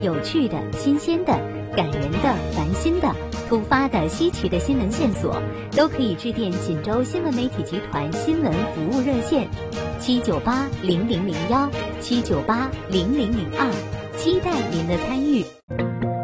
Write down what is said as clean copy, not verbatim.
有趣的、新鲜的、感人的、烦心的、突发的、稀奇的新闻线索，都可以致电锦州新闻媒体集团新闻服务热线7980001，7980002，期待您的参与。